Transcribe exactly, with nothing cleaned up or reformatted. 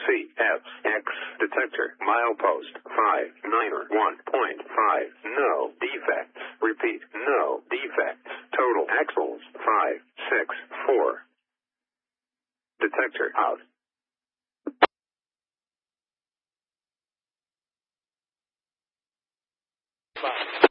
C F X detector milepost five nine one point five. No defects. Repeat, no defects. Total axles five six four. Detector out. Five.